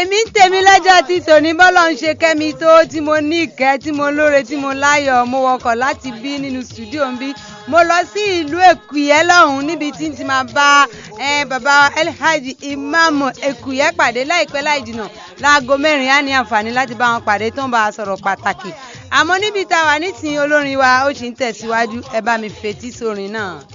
èmi ń tèmi lọ́jọ́ tí tòní bọ́lọ̀ ń ṣe kẹ́mi tó tí mo ní ìkẹ́ tí mo lóore tí mo láyọ̀ mo wọkọ̀ láti bí nínú stúdíò ń bí mo lọ sí ìlú Èkúyẹ́ lọ́hùn níbi tí n ti máa bá bàbá Elhaji Imam Èkúyẹ́ pàdé láìpẹ́ láì jìnnà láago 4 á ní àǹfààní láti bá wọn pàdé tó ń bá a sọ̀rọ̀ pàtàkì àmọ́ níbi tá a wà nísìnyí olórin wa ó sì ń tẹ̀síwájú ẹ bá mi fetí sórin náà.